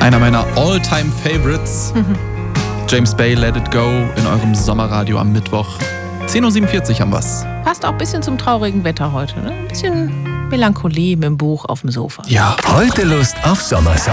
Einer meiner All-Time-Favorites. James Bay, Let It Go in eurem Sommerradio am Mittwoch. 10.47 Uhr haben wir's. Passt auch ein bisschen zum traurigen Wetter heute. Ne? Ein bisschen Melancholie mit dem Buch auf dem Sofa. Ja. Heute Lust auf Sommersong.